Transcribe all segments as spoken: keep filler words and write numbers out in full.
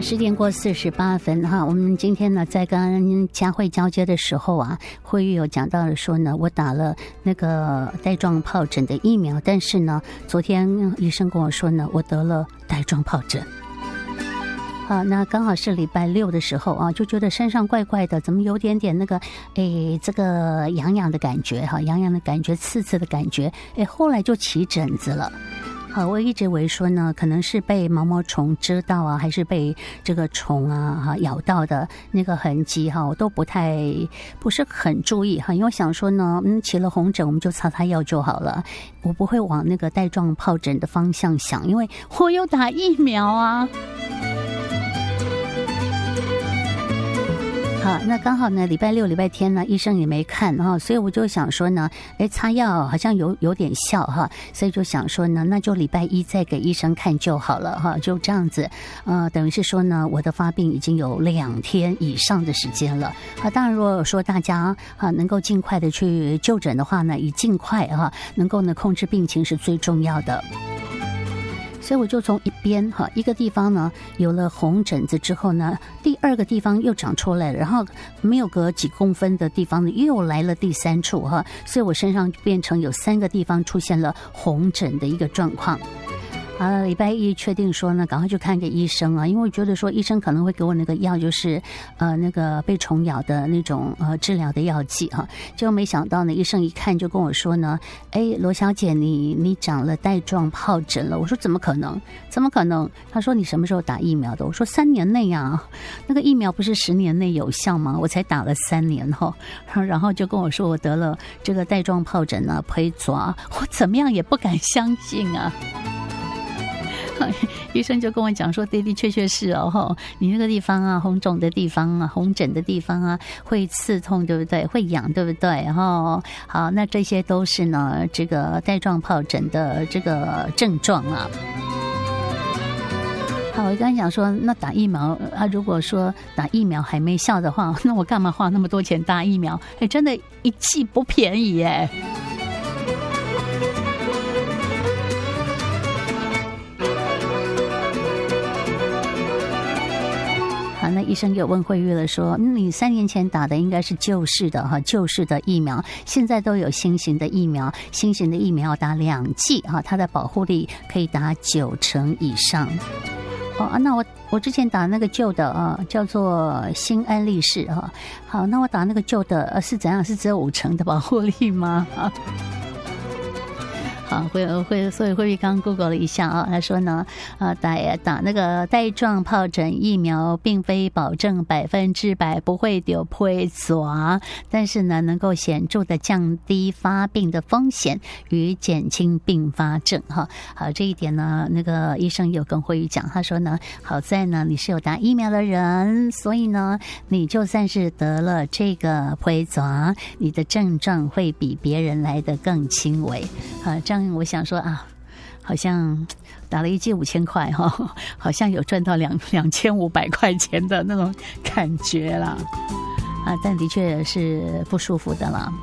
十点过四十八分哈，我们今天呢在跟佳慧交接的时候啊，慧玉有讲到了说呢，我打了那个带状疱疹的疫苗，但是呢，昨天医生跟我说呢，我得了带状疱疹。啊，那刚好是礼拜六的时候啊，就觉得身上怪怪的，怎么有点点那个，诶，这个痒痒的感觉哈，痒痒的感觉，刺刺的感觉，诶，后来就起疹子了。好，我一直以为说呢，可能是被毛毛虫蛰到啊，还是被这个虫啊哈咬到的那个痕迹哈，我都不太不是很注意哈，因为我想说呢，嗯，起了红疹我们就擦擦药就好了，我不会往那个带状疱疹的方向想，因为我有打疫苗啊。好，那刚好呢，礼拜六、礼拜天呢，医生也没看哈，所以我就想说呢，哎，擦药好像有有点效哈，所以就想说呢，那就礼拜一再给医生看就好了哈，就这样子，呃，等于是说呢，我的发病已经有两天以上的时间了。啊，当然如果说大家啊能够尽快的去就诊的话呢，以尽快哈，能够呢控制病情是最重要的。所以我就从一边哈一个地方呢有了红疹子之后呢，第二个地方又长出来了，然后没有隔几公分的地方呢又来了第三处哈，所以我身上变成有三个地方出现了红疹的一个状况。啊，礼拜一确定说呢，赶快去看个医生啊，因为我觉得说医生可能会给我那个药，就是呃那个被虫咬的那种呃治疗的药剂哈、啊，结果没想到呢，医生一看就跟我说呢，哎，罗小姐，你你长了带状疱疹了。我说怎么可能？怎么可能？他说你什么时候打疫苗的？我说三年内啊，那个疫苗不是十年内有效吗？我才打了三年哈，然后就跟我说我得了这个带状疱疹啊，胚爪，我怎么样也不敢相信啊。医生就跟我讲说，的的确确是哦，你那个地方啊，红肿的地方啊，红疹的地方啊，会刺痛，对不对？会痒，对不对？然后好，那这些都是呢，这个带状疱疹的这个症状啊。好，我刚才讲说，那打疫苗啊，如果说打疫苗还没效的话，那我干嘛花那么多钱打疫苗？哎，真的，一剂不便宜耶。好，那医生又问慧玉了说，嗯，你三年前打的应该是旧式的哈，旧式的疫苗，现在都有新型的疫苗，新型的疫苗要打两剂哈，它的保护力可以达九成以上。哦啊，那我我之前打那个旧的啊，叫做新安利士哈。好，那我打那个旧的呃是怎样？是只有五成的保护力吗？啊。好，会会，所以慧玉刚 Google 了一下啊，他说呢，啊，打打那个带状疱疹疫苗，并非保证百分之百不会有胚爪，但是呢，能够显著的降低发病的风险与减轻并发症哈。好，这一点呢，那个医生有跟慧玉讲，他说呢，好在呢你是有打疫苗的人，所以呢，你就算是得了这个胚爪，你的症状会比别人来得更轻微啊。这样我想说啊，好像打了一剂五千块哈，好像有赚到两两千五百块钱的那种感觉啦，啊，但的确是不舒服的啦。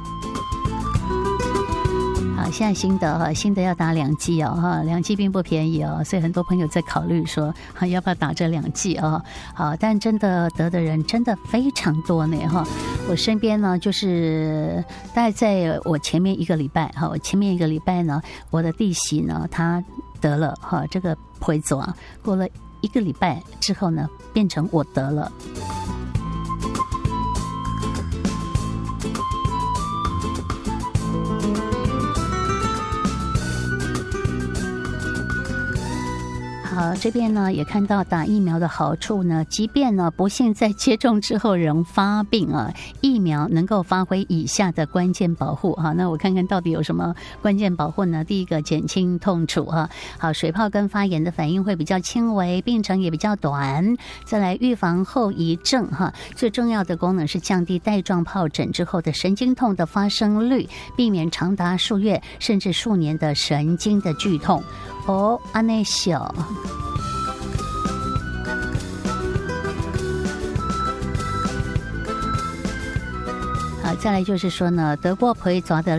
好，现在新的哈，新的要打两剂哦，哈，两剂并不便宜哦，所以很多朋友在考虑说，哈，要不要打这两剂哦？好，但真的得的人真的非常多呢，哈。我身边呢，就是大概在我前面一个礼拜，哈，我前面一个礼拜呢，我的弟媳呢，她得了哈这个胚爪，过了一个礼拜之后呢，变成我得了。好，这边呢也看到打疫苗的好处呢，即便呢不幸在接种之后仍发病啊，疫苗能够发挥以下的关键保护啊。那我看看到底有什么关键保护呢？第一个，减轻痛楚啊，好，水泡跟发炎的反应会比较轻微，病程也比较短。再来，预防后遗症哈，最重要的功能是降低带状疱疹之后的神经痛的发生率，避免长达数月甚至数年的神经的剧痛。哦，安内小。好，再来就是说呢，得过胚爪的